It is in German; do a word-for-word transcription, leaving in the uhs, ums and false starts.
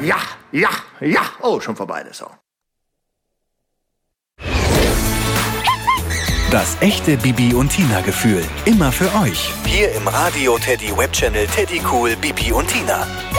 ja, ja, ja. Oh, schon vorbei, der Song. Das echte Bibi und Tina Gefühl. Immer für euch. Hier im Radio Teddy Webchannel Teddy Cool Bibi und Tina.